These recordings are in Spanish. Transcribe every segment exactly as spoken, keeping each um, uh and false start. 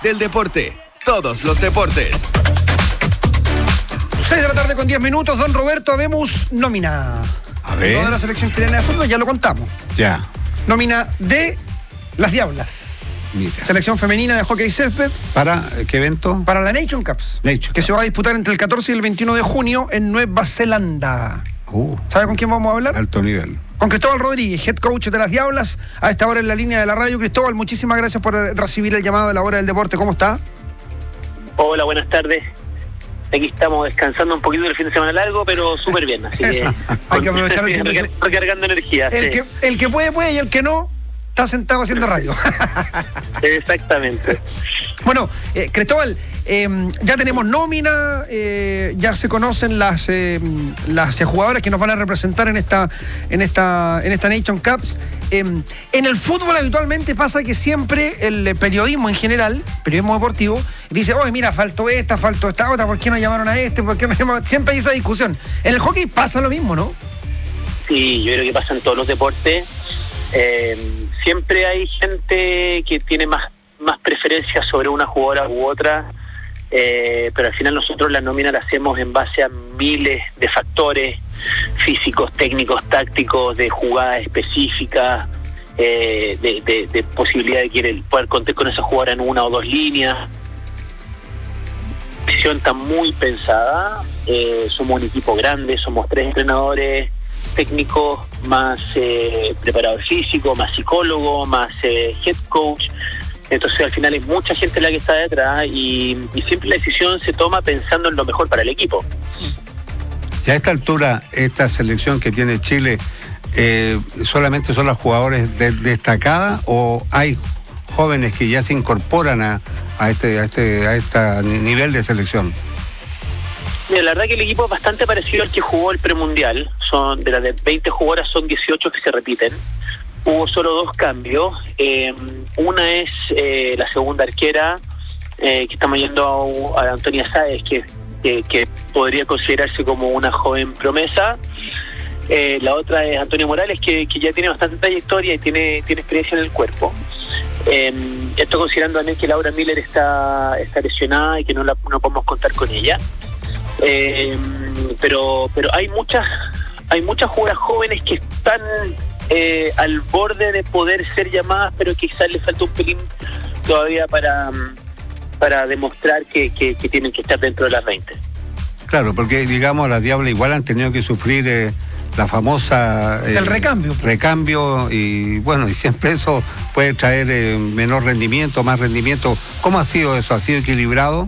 del deporte. Todos los deportes. seis de la tarde con diez minutos. Don Roberto, habemos nómina. A ver. Toda la selección chilena de fútbol, ya lo contamos. Ya. Nómina de las Diablas. Mira. Selección femenina de hockey césped. ¿Para qué evento? Para la Nation Cups. Nation que Cup. se va a disputar entre el catorce y el veintiuno de junio en Nueva Zelanda. Uh, ¿Sabe con quién vamos a hablar? alto nivel. Con Cristóbal Rodríguez, head coach de las Diablas, a esta hora en la línea de la radio. Cristóbal, muchísimas gracias por recibir el llamado de la hora del deporte. ¿Cómo está? Hola, buenas tardes. Aquí estamos descansando un poquito del fin de semana largo, pero súper bien. Así que hay que aprovechar el fin de semana. Recargando energía. El, sí. que, el que puede, puede, y el que no, está sentado haciendo radio. Exactamente. Bueno, eh, Cristóbal, eh, ya tenemos nómina, eh, ya se conocen las eh, las eh, jugadoras que nos van a representar en esta en esta en esta Nation Cups. Eh, en el fútbol habitualmente pasa que siempre el periodismo en general, periodismo deportivo, dice, oye, mira, faltó esta, faltó esta otra, ¿por qué no llamaron a este? ¿Por qué no llamaron? Siempre hay esa discusión. En el hockey pasa lo mismo, ¿no? Sí, yo creo que pasa en todos los deportes. Eh, siempre hay gente que tiene más más preferencia sobre una jugadora u otra, eh, pero al final nosotros la nómina la hacemos en base a miles de factores físicos, técnicos, tácticos, de jugadas específicas, eh, de, de, de posibilidad de querer poder contar con esa jugadora en una o dos líneas. La decisión está muy pensada, eh, somos un equipo grande, somos tres entrenadores técnicos, más eh, preparador físico, más psicólogo, más eh, head coach. Entonces al final es mucha gente la que está detrás y, y siempre la decisión se toma pensando en lo mejor para el equipo. Y a esta altura, esta selección que tiene Chile, eh, ¿solamente son las jugadores de, destacadas o hay jóvenes que ya se incorporan a, a este a este a este nivel de selección? Mira, la verdad que el equipo es bastante parecido al que jugó el premundial. Son de las de veinte jugadoras, son dieciocho que se repiten. Hubo solo dos cambios. Eh, una es eh, la segunda arquera, eh, que estamos yendo a, a Antonia Sáez, que, que, que podría considerarse como una joven promesa. Eh, la otra es Antonio Morales, que, que ya tiene bastante trayectoria y tiene, tiene experiencia en el cuerpo. Eh, esto considerando también que Laura Miller está, está lesionada y que no, la, no podemos contar con ella. Eh, pero pero hay muchas hay muchas jugadoras jóvenes que están eh, al borde de poder ser llamadas, pero quizás les falta un pelín todavía para para demostrar que, que, que tienen que estar dentro de las veinte. Claro, porque digamos las Diablas igual han tenido que sufrir eh, la famosa eh, el recambio recambio y bueno, y siempre eso puede traer eh, menor rendimiento, más rendimiento. ¿Cómo ha sido eso? ¿Ha sido equilibrado?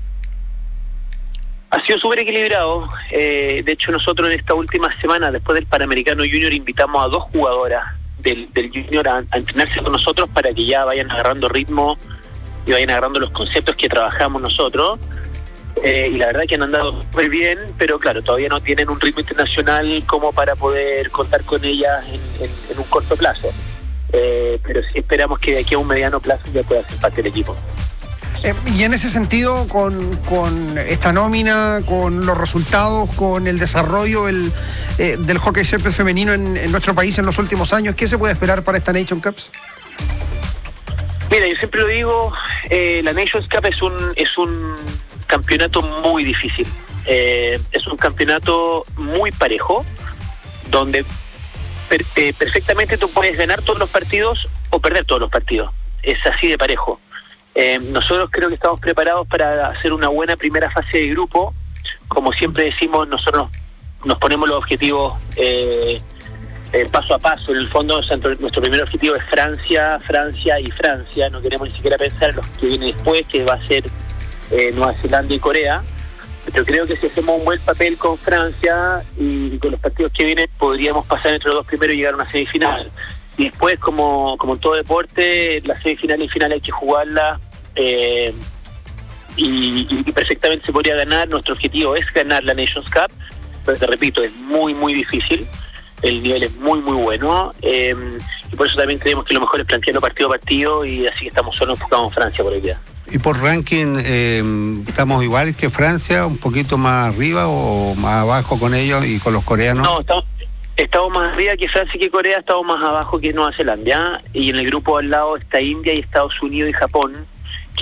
Ha sido súper equilibrado. Eh, de hecho, nosotros en esta última semana, después del Panamericano Junior, invitamos a dos jugadoras del, del Junior a, a entrenarse con nosotros para que ya vayan agarrando ritmo y vayan agarrando los conceptos que trabajamos nosotros. Eh, y la verdad que han andado súper bien, pero claro, todavía no tienen un ritmo internacional como para poder contar con ellas en, en, en un corto plazo. Eh, pero sí esperamos que de aquí a un mediano plazo ya pueda ser parte del equipo. Eh, y en ese sentido, con, con esta nómina, con los resultados, con el desarrollo el, eh, del hockey césped femenino en, en nuestro país en los últimos años, ¿qué se puede esperar para esta Nation Cups? Mira, yo siempre lo digo, eh, la Nations Cup es un es un campeonato muy difícil. Eh, es un campeonato muy parejo, donde per, eh, perfectamente tú puedes ganar todos los partidos o perder todos los partidos. Es así de parejo. Eh, nosotros creo que estamos preparados para hacer una buena primera fase de grupo. Como siempre decimos, nosotros nos, nos ponemos los objetivos eh, eh, paso a paso. En el fondo, nuestro primer objetivo es Francia, Francia y Francia. No queremos ni siquiera pensar en los que viene después, que va a ser eh, Nueva Zelanda y Corea. Pero creo que si hacemos un buen papel con Francia y, y con los partidos que vienen, podríamos pasar entre los dos primeros y llegar a una semifinal. Y después, como como en todo deporte, la semifinal y final hay que jugarla eh, y, y perfectamente se podría ganar. Nuestro objetivo es ganar la Nations Cup, pero te repito, es muy, muy difícil. El nivel es muy, muy bueno. Eh, y por eso también creemos que lo mejor es plantearlo partido a partido y así que estamos solo enfocados en Francia por hoy día. ¿Y por ranking eh, estamos iguales que Francia, un poquito más arriba o más abajo con ellos y con los coreanos? No, estamos... Estamos más arriba que Francia y que Corea, estamos más abajo que Nueva Zelanda, y en el grupo al lado está India y Estados Unidos y Japón.